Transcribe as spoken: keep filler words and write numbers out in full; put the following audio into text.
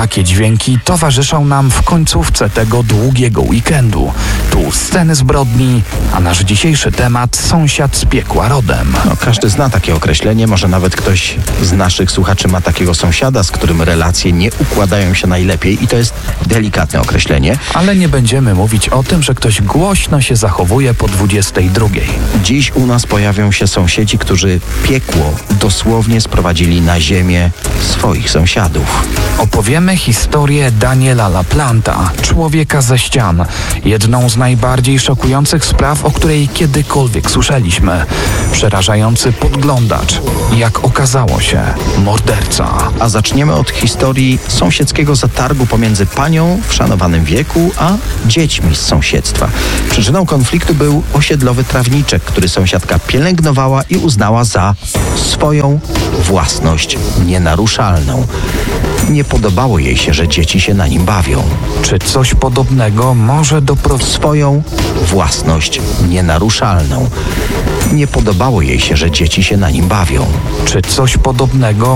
Takie dźwięki towarzyszą nam w końcówce tego długiego weekendu. Tu sceny zbrodni, a nasz dzisiejszy temat sąsiad z piekła rodem. No, każdy zna takie określenie, może nawet ktoś z naszych słuchaczy ma takiego sąsiada, z którym relacje nie układają się najlepiej i to jest delikatne określenie. Ale nie będziemy mówić o tym, że ktoś głośno się zachowuje po dwudziestej drugiej. Dziś u nas pojawią się sąsiedzi, którzy piekło dosłownie sprowadzili na ziemię swoich sąsiadów. Opowiemy historię Daniela LaPlanta, człowieka ze ścian. Jedną z najbardziej szokujących spraw, o której kiedykolwiek słyszeliśmy. Przerażający podglądacz. Jak okazało się, morderca. A zaczniemy od historii sąsiedzkiego zatargu pomiędzy panią w szanowanym wieku, a dziećmi z sąsiedztwa. Przyczyną konfliktu był osiedlowy trawniczek, który sąsiadka pielęgnowała i uznała za swoją własność nienaruszalną. Nie podobało jej się, że dzieci się na nim bawią. Czy coś podobnego może doprowadzić... Swoją własność nienaruszalną. Nie podobało jej się, że dzieci się na nim bawią. Czy coś podobnego